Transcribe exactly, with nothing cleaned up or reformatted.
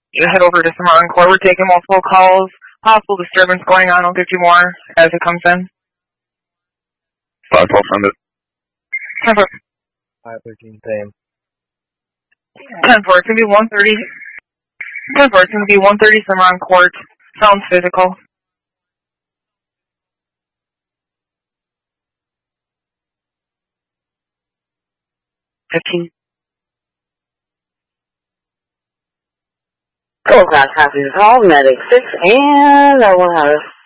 You head over to Cimarron Court. We're taking multiple calls. Possible disturbance going on. I'll give you more as it comes in. five twelve, send it. ten four. five thirteen, same. ten four. It's going to be one thirty. ten four. It's going to be one thirty Cimarron Court. Sounds physical. fifteen. Go across half of your call, medic six, and I will have